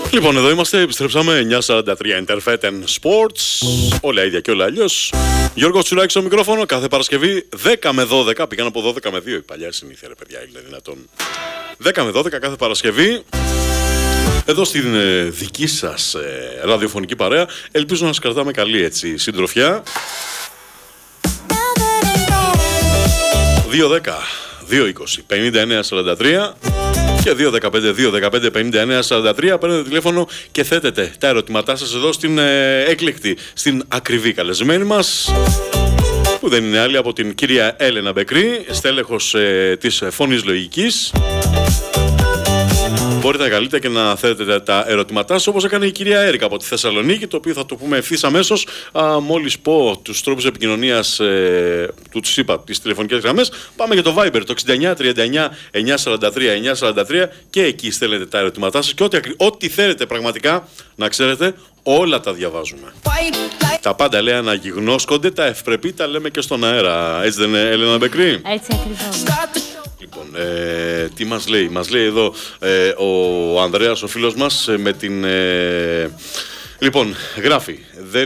Λοιπόν, εδώ είμαστε, επιστρέψαμε 9:43 Interfet Sports. Όλα ίδια και όλα αλλιώς. Γιώργος Τσουράκης στο μικρόφωνο, κάθε Παρασκευή 10 με 12. Πήγαν από 12 με 2 η παλιά συνήθεια, ρε παιδιά, είναι δυνατόν. 10 με 12 κάθε Παρασκευή. Εδώ στην δική σας ραδιοφωνική παρέα. Ελπίζω να σας κρατάμε καλή έτσι συντροφιά. 210 220 5943 και 215-215-5943. Παίρνετε τηλέφωνο και θέτετε τα ερωτήματά σας εδώ στην έκλεκτη, στην ακριβή καλεσμένη μας, που δεν είναι άλλη από την κυρία Έλενα Μπεκρή, στέλεχος της Φωνής Λογικής. Μπορείτε να καλείτε και να θέτετε τα ερωτήματά σας, όπως έκανε η κυρία Έρικα από τη Θεσσαλονίκη, το οποίο θα το πούμε ευθύς αμέσως μόλις πω τους τρόπους επικοινωνίας τους είπα, τις τηλεφωνικές γραμμές. Πάμε για το Viber, το 69 39 943 943, και εκεί στέλνετε τα ερωτήματά σας και ό,τι θέλετε πραγματικά, να ξέρετε, όλα τα διαβάζουμε. Τα πάντα λέει αναγιγνώσκονται, τα ευπρεπή τα λέμε και στον αέρα. Έτσι δεν είναι, Έλενα Μπεκρή? Έτσι ακριβώς. Λοιπόν, τι μας λέει? Μας λέει εδώ ο Ανδρέας, ο φίλος μας, με την... Λοιπόν, γράφει,